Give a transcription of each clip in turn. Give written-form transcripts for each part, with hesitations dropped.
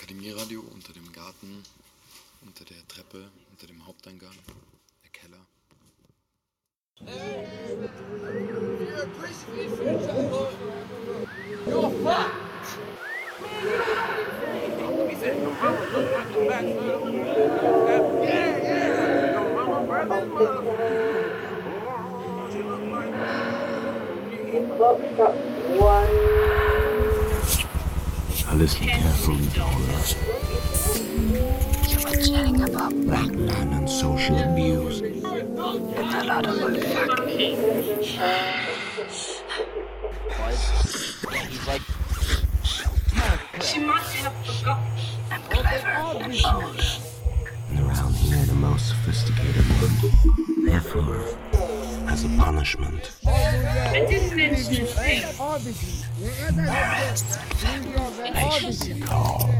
Akademieradio unter dem Garten, unter der Treppe, unter dem Haupteingang, der Keller. You're fucked! I listen carefully to all that. You were chatting about Black men and social abuse. it's a lot of fucking. She must have forgotten. I'm clever and old. And around here, the most sophisticated one. Therefore, as a punishment, I didn't mention a thing. patience call.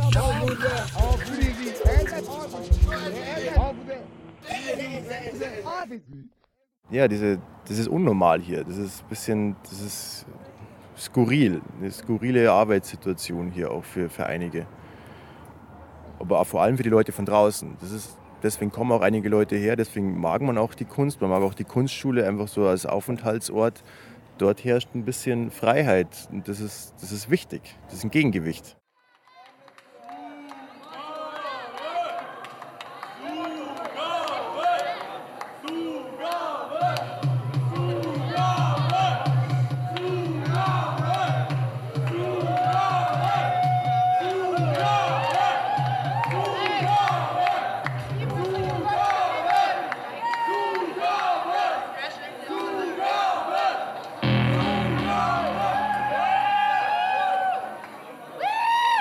Ja, das ist unnormal hier. Das ist skurril. Eine skurrile Arbeitssituation hier auch für einige. Aber auch vor allem für die Leute von draußen. Deswegen kommen auch einige Leute her, deswegen mag man auch die Kunst, man mag auch die Kunstschule einfach so als Aufenthaltsort. Dort herrscht ein bisschen Freiheit und das ist wichtig, das ist ein Gegengewicht.